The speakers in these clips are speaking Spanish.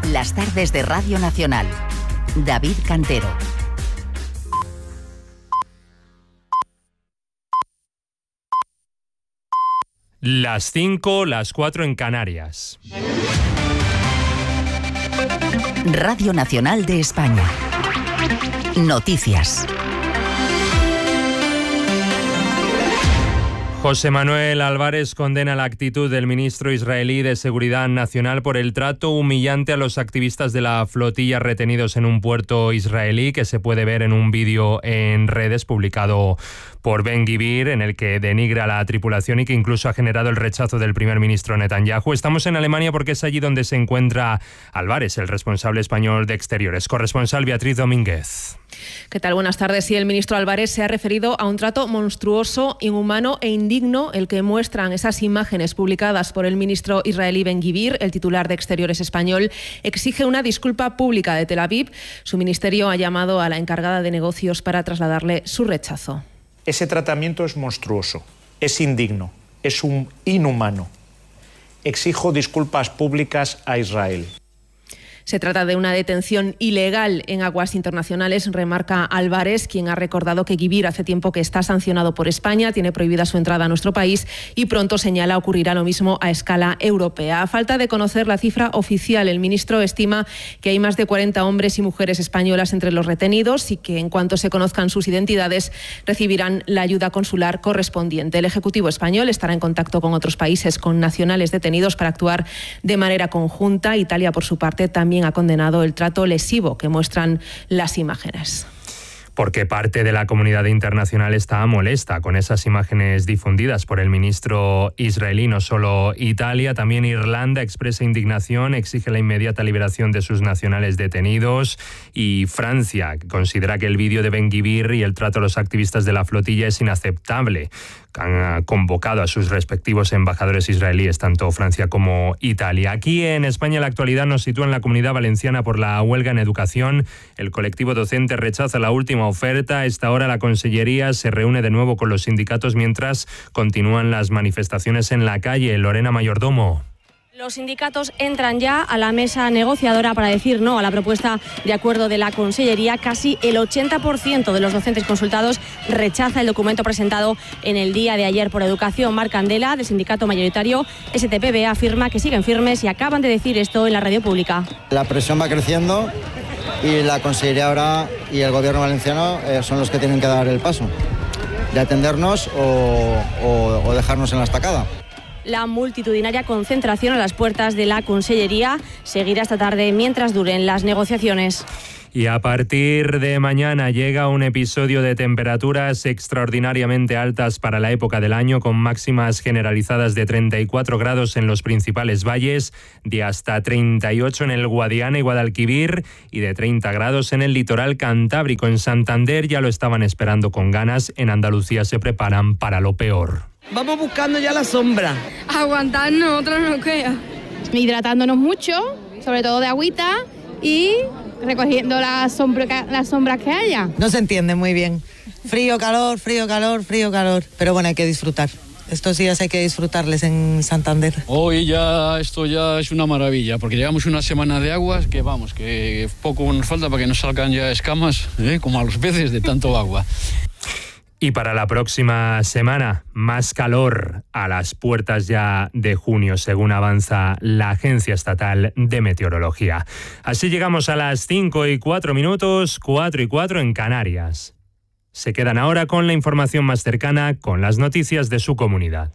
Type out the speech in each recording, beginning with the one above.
Las tardes de Radio Nacional. David Cantero. Las 5, las 4 en Canarias. Radio Nacional de España. Noticias. José Manuel Álvarez condena la actitud del ministro israelí de Seguridad Nacional por el trato humillante a los activistas de la flotilla retenidos en un puerto israelí, que se puede ver en un vídeo en redes publicado por Ben-Gvir, en el que denigra a la tripulación y que incluso ha generado el rechazo del primer ministro Netanyahu. Estamos en Alemania porque es allí donde se encuentra Álvarez, el responsable español de Exteriores. Corresponsal Beatriz Domínguez. ¿Qué tal? Buenas tardes. Sí, el ministro Álvarez se ha referido a un trato monstruoso, inhumano e indigno, el que muestran esas imágenes publicadas por el ministro israelí Ben-Gvir. El titular de Exteriores español exige una disculpa pública de Tel Aviv. Su ministerio ha llamado a la encargada de negocios para trasladarle su rechazo. Ese tratamiento es monstruoso, es indigno, es inhumano. Exijo disculpas públicas a Israel. Se trata de una detención ilegal en aguas internacionales, remarca Álvarez, quien ha recordado que Gvir hace tiempo que está sancionado por España, tiene prohibida su entrada a nuestro país y pronto señala ocurrirá lo mismo a escala europea. A falta de conocer la cifra oficial, el ministro estima que hay más de 40 hombres y mujeres españolas entre los retenidos y que en cuanto se conozcan sus identidades recibirán la ayuda consular correspondiente. El Ejecutivo español estará en contacto con otros países con nacionales detenidos para actuar de manera conjunta. Italia, por su parte, también ha condenado el trato lesivo que muestran las imágenes. Porque parte de la comunidad internacional está molesta con esas imágenes difundidas por el ministro israelí. No solo Italia, también Irlanda expresa indignación, exige la inmediata liberación de sus nacionales detenidos, y Francia considera que el vídeo de Ben-Gvir y el trato a los activistas de la flotilla es inaceptable. Han convocado a sus respectivos embajadores israelíes, tanto Francia como Italia. Aquí en España la actualidad nos sitúa en la Comunidad Valenciana por la huelga en educación. El colectivo docente rechaza la última oferta. A esta hora la Consellería se reúne de nuevo con los sindicatos mientras continúan las manifestaciones en la calle. Lorena Mayordomo. Los sindicatos entran ya a la mesa negociadora para decir no a la propuesta de acuerdo de la Consellería. Casi el 80% de los docentes consultados rechaza el documento presentado en el día de ayer por Educación. Marc Candela, del sindicato mayoritario STPB, afirma que siguen firmes y acaban de decir esto en la radio pública. La presión va creciendo y la Consellería ahora y el Gobierno valenciano son los que tienen que dar el paso de atendernos o dejarnos en la estacada. La multitudinaria concentración a las puertas de la Consellería seguirá esta tarde mientras duren las negociaciones. Y a partir de mañana llega un episodio de temperaturas extraordinariamente altas para la época del año, con máximas generalizadas de 34 grados en los principales valles, de hasta 38 en el Guadiana y Guadalquivir y de 30 grados en el litoral cantábrico. En Santander ya lo estaban esperando con ganas. En Andalucía se preparan para lo peor. Vamos buscando ya la sombra. Aguantarnos, otro no queda. Hidratándonos mucho, sobre todo de agüita, y recogiendo las sombras que haya. No se entiende muy bien. Frío, calor, frío, calor, frío, calor. Pero bueno, hay que disfrutar. Estos días hay que disfrutarles en Santander. Hoy ya esto ya es una maravilla, porque llevamos una semana de aguas que vamos, que poco nos falta para que nos salgan ya escamas, como a los peces de tanto agua. Y para la próxima semana, más calor a las puertas ya de junio, según avanza la Agencia Estatal de Meteorología. Así llegamos a las 5:04, 4:04 en Canarias. Se quedan ahora con la información más cercana, con las noticias de su comunidad.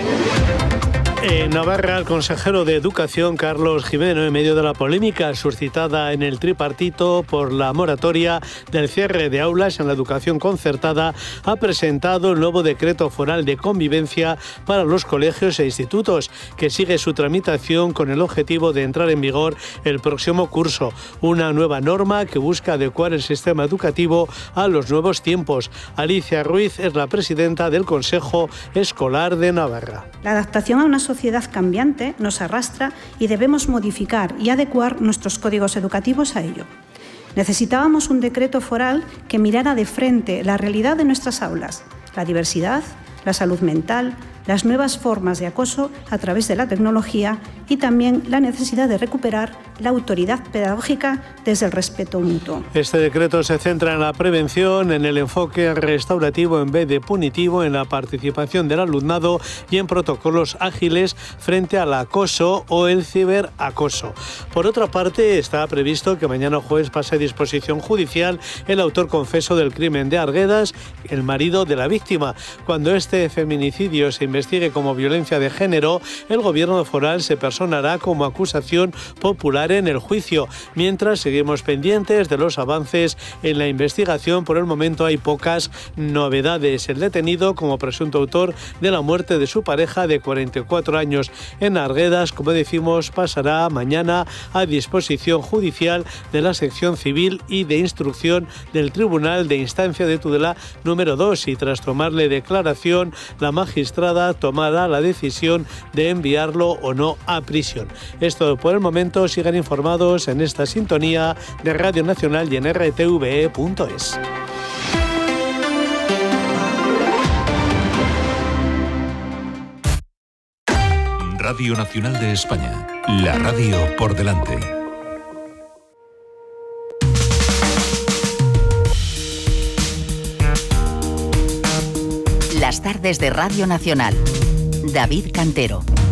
En Navarra, el consejero de Educación, Carlos Jimeno, en medio de la polémica suscitada en el tripartito por la moratoria del cierre de aulas en la educación concertada, ha presentado el nuevo decreto foral de convivencia para los colegios e institutos, que sigue su tramitación con el objetivo de entrar en vigor el próximo curso. Una nueva norma que busca adecuar el sistema educativo a los nuevos tiempos. Alicia Ruiz es la presidenta del Consejo Escolar de Navarra. La adaptación a una sociedad cambiante nos arrastra y debemos modificar y adecuar nuestros códigos educativos a ello. Necesitábamos un decreto foral que mirara de frente la realidad de nuestras aulas, la diversidad, la salud mental, las nuevas formas de acoso a través de la tecnología y también la necesidad de recuperar la autoridad pedagógica desde el respeto mutuo. Este decreto se centra en la prevención, en el enfoque restaurativo en vez de punitivo, en la participación del alumnado y en protocolos ágiles frente al acoso o el ciberacoso. Por otra parte, está previsto que mañana jueves pase a disposición judicial el autor confeso del crimen de Arguedas, el marido de la víctima. Cuando este feminicidio se investigue como violencia de género, el gobierno foral se personará como acusación popular en el juicio. Mientras seguimos pendientes de los avances en la investigación, por el momento hay pocas novedades. El detenido como presunto autor de la muerte de su pareja de 44 años en Arguedas, como decimos, pasará mañana a disposición judicial de la sección civil y de instrucción del Tribunal de Instancia de Tudela número 2 y tras tomarle declaración, la magistrada tomará la decisión de enviarlo o no a prisión. Esto por el momento. Sigan informados en esta sintonía de Radio Nacional y en rtve.es. Radio Nacional de España, la radio por delante. Las tardes de Radio Nacional. David Cantero.